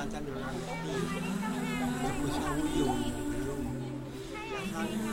大家流浪的地，这不像我有名的，然后